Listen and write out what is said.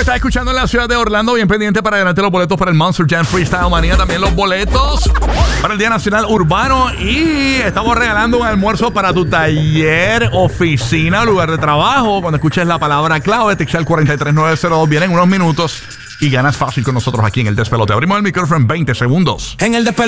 estás escuchando en la ciudad de Orlando, bien pendiente para ganarte los boletos para el Monster Jam Freestyle Manía. También los boletos para el Día Nacional Urbano. Y estamos regalando un almuerzo para tu taller, oficina, lugar de trabajo. Cuando escuches la palabra clave, texta al 43902. Vienen unos minutos y ganas fácil con nosotros aquí en El Despelote. Abrimos el micrófono en 20 segundos. En El Despelote.